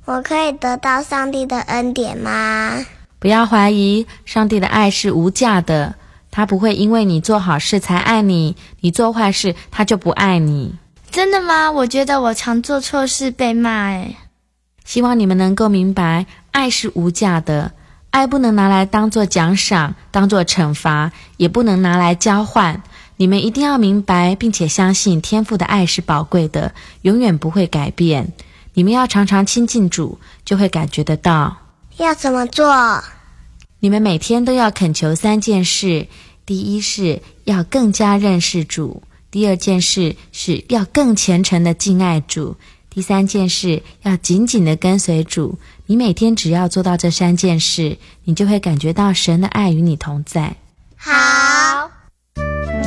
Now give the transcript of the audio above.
我可以得到上帝的恩典吗？ 不要怀疑，上帝的爱是无价的，他不会因为你做好事才爱你，你做坏事他就不爱你。 真的吗？我觉得我常做错事被骂希望你们能够明白，爱是无价的，爱不能拿来当作奖赏，当作惩罚，也不能拿来交换。你们一定要明白并且相信天父的爱是宝贵的，永远不会改变。你们要常常亲近主，就会感觉得到。 要怎么做？ 你们每天都要恳求3件事，第一是要更加认识主，第二件事是要更虔诚的敬爱主，第3件事要紧紧的跟随主。你每天只要做到这3件事，你就会感觉到神的爱与你同在。 好。